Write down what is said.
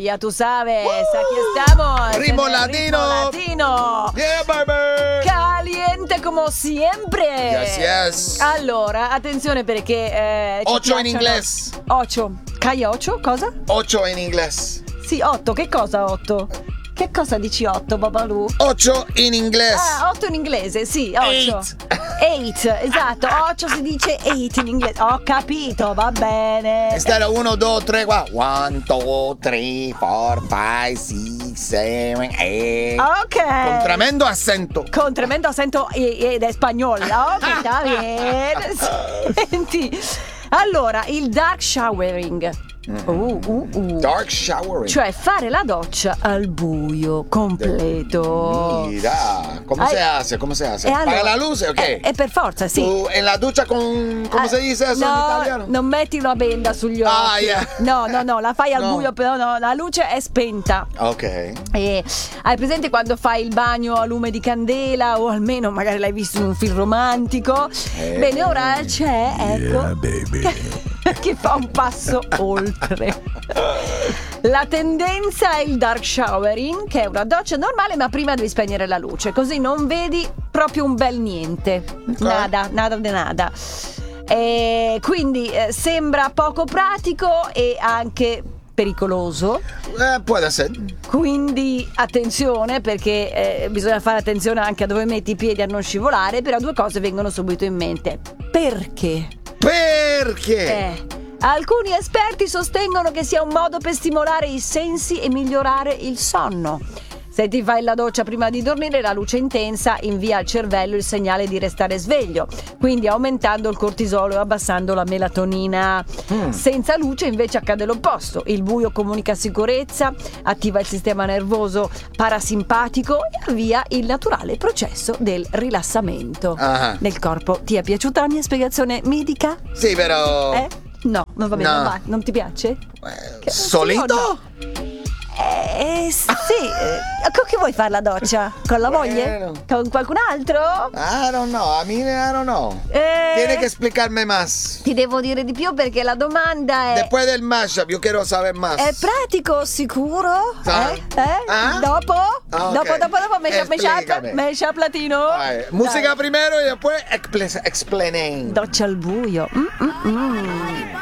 ya tú sabes, aquí estamos. Ritmo en el latino. Ritmo latino. Yeah, baby. Caliente come sempre. Yes, yes. Allora, attenzione perché... Ocho in inglese. 8. Caia 8? Cosa? 8 in inglese. Sì, 8. Che cosa 8? Che cosa dici 8, Babalù? 8 in inglese. Ah, 8 in inglese, sì, 8. 8, esatto, 8 si dice 8 in inglese. Ho capito, va bene. Instead of 1, 2, 3, 4. 1, 2, 3, 4, 5, 6, 7, 8. Ok. Con tremendo accento. Con tremendo accento ed è spagnolo. Ok, sta bene. Senti, allora, il dark showering. Dark showering. Cioè fare la doccia al buio completo. Mira, ¿cómo se hace? ¿Cómo se hace? Allora, ¿Paga la luce o qué? È per forza, sì. En la ducha con... ¿Cómo se dice eso en italiano? Non metti una benda sugli occhi. Ah, yeah. No, la fai al No. buio, però no, la luce è spenta. Ok. E hai presente quando fai il bagno a lume di candela o almeno magari l'hai visto in un film romantico? Bene, ora c'è, ecco, che fa un passo oltre. La tendenza è il dark showering, che è una doccia normale ma prima devi spegnere la luce, così non vedi proprio un bel niente. Nada de nada. E quindi sembra poco pratico e anche pericoloso. Può essere. Quindi attenzione, perché bisogna fare attenzione anche a dove metti i piedi a non scivolare, però due cose vengono subito in mente. Perché? Perché? Alcuni esperti sostengono che sia un modo per stimolare i sensi e migliorare il sonno. Se ti fai la doccia prima di dormire, la luce intensa invia al cervello il segnale di restare sveglio, quindi aumentando il cortisolo e abbassando la melatonina. Senza luce invece accade l'opposto. Il buio comunica sicurezza, attiva il sistema nervoso parasimpatico e avvia il naturale processo del rilassamento nel corpo. Ti è piaciuta la mia spiegazione medica? Sì, però... No, non va bene, No. non va, non ti piace? ¿Solito? Sì, con chi vuoi fare la doccia? Con la moglie? Bueno. Con qualcun altro? I don't know. A mí, I don't know. Tiene que explicarme más. Ti devo dire di più perché la domanda è... Después del mashup, yo quiero saber más. È pratico, sicuro? Ah. Ah. Dopo? Ah, ok. Dopo, Explícame. mashup latino? Música primero y después explaining. Doccia al buio.